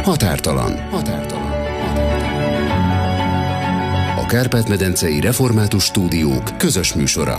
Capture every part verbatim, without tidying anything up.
Határtalan. Határtalan. A Kárpát-medencei Református Stúdiók közös műsora.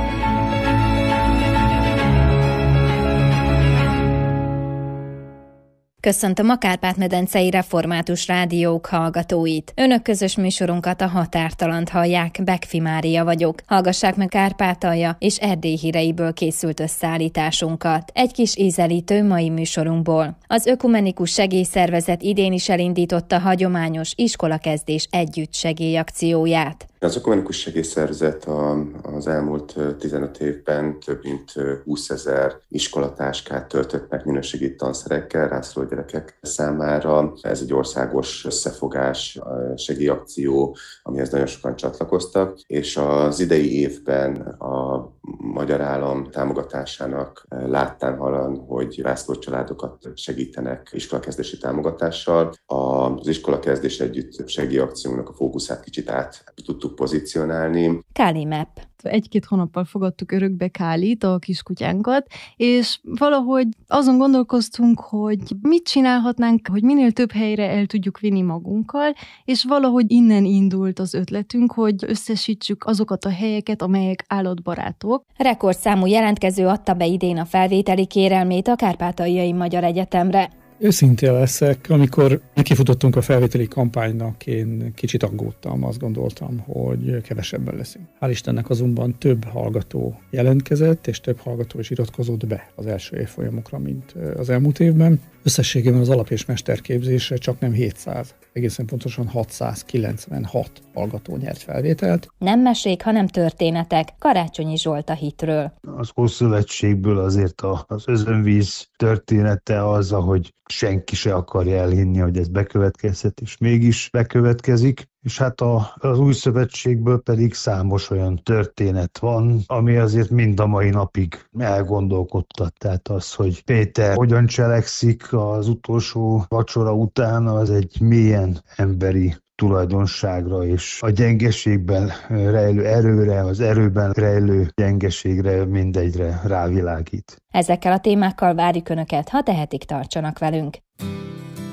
Köszöntöm a Kárpát-medencei Református Rádiók hallgatóit. Önök közös műsorunkat, a Határtalant hallják, Bekfi Mária vagyok. Hallgassák meg Kárpátalja és Erdély híreiből készült összeállításunkat. Egy kis ízelítő mai műsorunkból. Az Ökumenikus Segélyszervezet idén is elindította a hagyományos iskolakezdés együtt segélyakcióját. Az Ökumenikus Segélyszervezet az elmúlt tizenöt évben több mint húszezer iskolatáskát töltött meg minőségi tanszerekkel rászoruló gyerekek számára. Ez egy országos összefogás, segélyakció, amihez nagyon sokan csatlakoztak, és az idei évben a magyar állam támogatásának láttán hallan, hogy rászoruló családokat segítenek iskolakezdési támogatással. Az iskolakezdés együtt segélyakciónak a fókuszát kicsit át tudtuk pozícionálni. Káli Map. Egy-két hónappal fogadtuk örökbe Kálit, a kiskutyánkat, és valahogy azon gondolkoztunk, hogy mit csinálhatnánk, hogy minél több helyre el tudjuk vinni magunkkal, és valahogy innen indult az ötletünk, hogy összesítsük azokat a helyeket, amelyek állatbarátok. Rekordszámú jelentkező adta be idén a felvételi kérelmét a Kárpátaljai Magyar Egyetemre. Őszintén leszek, amikor nekifutottunk a felvételi kampánynak, én kicsit aggódtam, azt gondoltam, hogy kevesebben leszünk. Hál' Istennek azonban több hallgató jelentkezett, és több hallgató is iratkozott be az első évfolyamokra, mint az elmúlt évben. Összességében az alap- és mesterképzésre csak nem hétszáz, egészen pontosan hatszázkilencvenhat hallgató nyert felvételt. Nem mesék, hanem történetek. Karácsonyi Zsolt a hitről. Az Ószövetségből azért az özönvíz története az, ahogy senki se akarja elhinni, hogy ez bekövetkezhet, és mégis bekövetkezik. És hát a, az Új Szövetségből pedig számos olyan történet van, ami azért mind a mai napig elgondolkodtat. Tehát az, hogy Péter hogyan cselekszik az utolsó vacsora után, az egy mélyen emberi tulajdonságra és a gyengeségben rejlő erőre, az erőben rejlő gyengeségre mindegyre rávilágít. Ezekkel a témákkal várjuk Önöket, ha tehetik, tartsanak velünk.